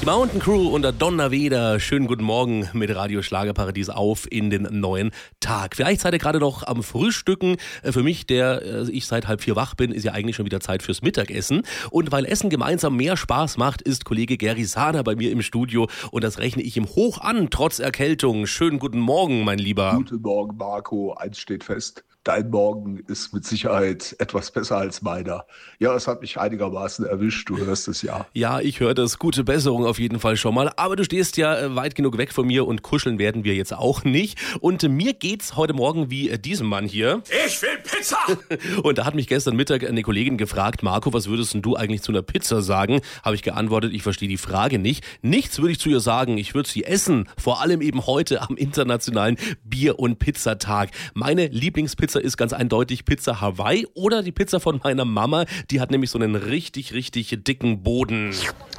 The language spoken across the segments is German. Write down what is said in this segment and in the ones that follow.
Die Mountain Crew unter Donnerwetter. Schönen guten Morgen mit Radio Schlagerparadies auf in den neuen Tag. Vielleicht seid ihr gerade noch am Frühstücken. Für mich, der ich seit 3:30 wach bin, ist ja eigentlich schon wieder Zeit fürs Mittagessen. Und weil Essen gemeinsam mehr Spaß macht, ist Kollege Gary Sahner bei mir im Studio. Und das rechne ich ihm hoch an, trotz Erkältung. Schönen guten Morgen, mein Lieber. Guten Morgen, Marco. Eins steht fest. Dein Morgen ist mit Sicherheit etwas besser als meiner. Ja, es hat mich einigermaßen erwischt, du hörst es ja. Ja, ich höre das. Gute Besserung auf jeden Fall schon mal. Aber du stehst ja weit genug weg von mir und kuscheln werden wir jetzt auch nicht. Und mir geht's heute Morgen wie diesem Mann hier. Ich will Pizza! Und da hat mich gestern Mittag eine Kollegin gefragt, Marco, was würdest denn du eigentlich zu einer Pizza sagen? Habe ich geantwortet, ich verstehe die Frage nicht. Nichts würde ich zu ihr sagen, ich würde sie essen. Vor allem eben heute am internationalen Bier- und Pizzatag. Meine Lieblingspizza ist ganz eindeutig Pizza Hawaii oder die Pizza von meiner Mama. Die hat nämlich so einen richtig, richtig dicken Boden.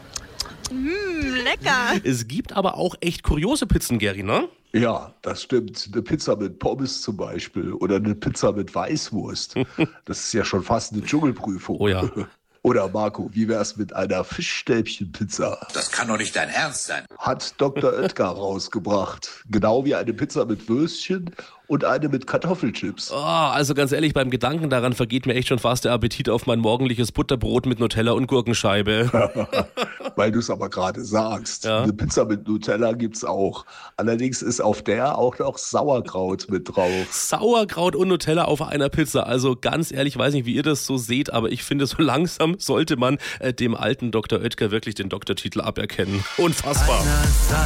Lecker. Es gibt aber auch echt kuriose Pizzen, Gary, ne? Ja, das stimmt. Eine Pizza mit Pommes zum Beispiel oder eine Pizza mit Weißwurst. Das ist ja schon fast eine Dschungelprüfung. Oh ja. Oder Marco, wie wär's mit einer Fischstäbchenpizza? Das kann doch nicht dein Ernst sein. Hat Dr. Oetker rausgebracht. Genau wie eine Pizza mit Würstchen und eine mit Kartoffelchips. Oh, also ganz ehrlich, beim Gedanken daran vergeht mir echt schon fast der Appetit auf mein morgendliches Butterbrot mit Nutella und Gurkenscheibe. Weil du es aber gerade sagst. Ja. Eine Pizza mit Nutella gibt's auch. Allerdings ist auf der auch noch Sauerkraut mit drauf. Sauerkraut und Nutella auf einer Pizza. Also ganz ehrlich, weiß nicht, wie ihr das so seht, aber ich finde, so langsam sollte man dem alten Dr. Oetker wirklich den Doktortitel aberkennen. Unfassbar.